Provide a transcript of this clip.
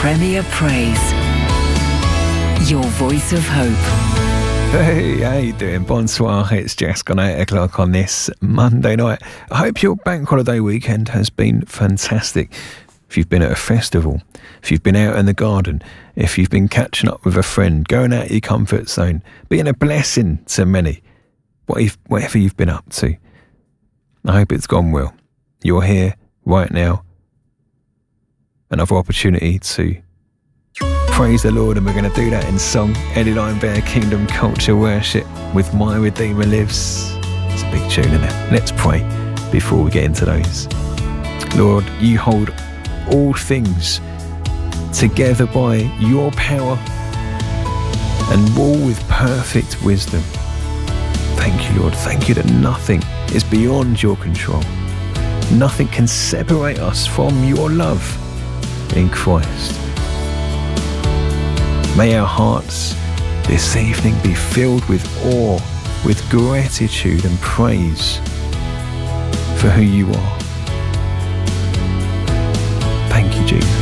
Premier Praise. Your voice of hope. Hey, how you doing? Bonsoir, it's just gone 8 o'clock on this Monday night. I hope your bank holiday weekend has been fantastic. If you've been at a festival, if you've been out in the garden, if you've been catching up with a friend, going out of your comfort zone, being a blessing to many, whatever you've been up to, I hope it's gone well. You're here right now. Another opportunity to praise the Lord, and we're going to do that in song. Eddie Linebear, Kingdom Culture Worship with My Redeemer Lives. It's a big tune, isn't it? Let's pray before we get into those. Lord, you hold all things together by your power and rule with perfect wisdom. Thank you, Lord. Thank you that nothing is beyond your control. Nothing can separate us from your love in Christ. May our hearts this evening be filled with awe, with gratitude and praise for who you are. Thank you, Jesus.